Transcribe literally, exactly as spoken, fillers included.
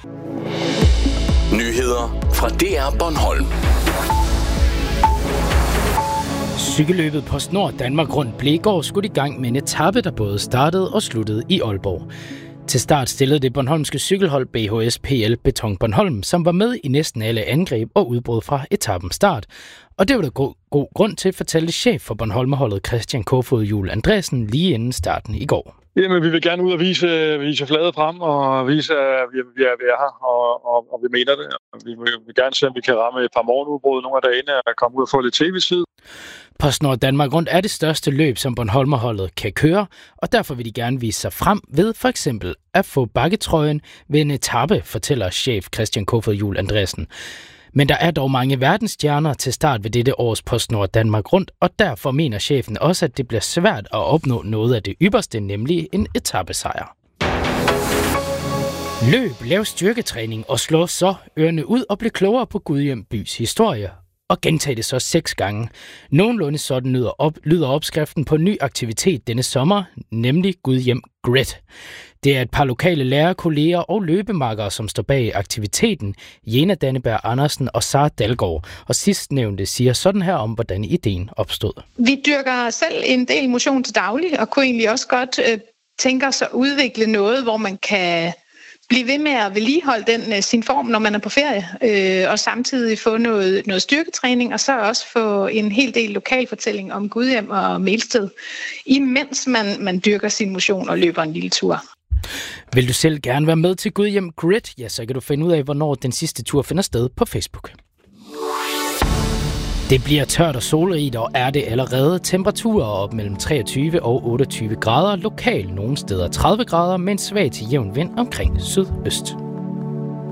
Nyheder fra D R Bornholm. Cykelløbet PostNord Danmark Rundt blev i går skudt i gang med en etape, der både startede og sluttede i Aalborg. Til start stillede det bornholmske cykelhold B H S P L Beton Bornholm, som var med i næsten alle angreb og udbrud fra etapens start. Og det var der god, god grund til, fortalte chef for Bornholmerholdet Christian Kofod Juhl Andresen lige inden starten i går. Jamen, vi vil gerne ud og vise, vise fladet frem og vise, at vi, vi er, vi er her, og, og, og vi mener det. Vi vil, vi vil gerne se, om vi kan ramme et par morgenudbrud nogle af dagene og komme ud og få lidt tv-tid. PostNord Danmark Rundt er det største løb, som Bornholmerholdet kan køre, og derfor vil de gerne vise sig frem ved for eksempel at få bakketrøjen ved en etape, fortæller chef Christian Kofod Juhl Andresen. Men der er dog mange verdensstjerner til start ved dette års PostNord Danmark Rundt, og derfor mener chefen også, at det bliver svært at opnå noget af det ypperste, nemlig en etapesejr. Løb, lav styrketræning og slå så ørerne ud og blive klogere på Gudhjem bys historie. Og gentag det så seks gange. Nogenlunde sådan lyder, op, lyder opskriften på en ny aktivitet denne sommer, nemlig Gudhjem Grit. Det er et par lokale lærerkolleger og løbemarkere, som står bag aktiviteten, Jena Danneberg Andersen og Sara Dalgaard. Og sidstnævnte siger sådan her om, hvordan ideen opstod. Vi dyrker selv en del motion til daglig, og kunne egentlig også godt øh, tænke os at udvikle noget, hvor man kan blive ved med at vedligeholde den, sin form, når man er på ferie, øh, og samtidig få noget, noget styrketræning, og så også få en hel del lokalfortælling om Gudhjem og Melsted, imens man, man dyrker sin motion og løber en lille tur. Vil du selv gerne være med til Gudhjem Grit, ja, så kan du finde ud af, hvornår den sidste tur finder sted på Facebook. Det bliver tørt og solrigt, og er det allerede. Temperaturer op mellem treogtyve og otteogtyve grader. Lokalt nogle steder tredive grader, med en svag til jævn vind omkring sydøst.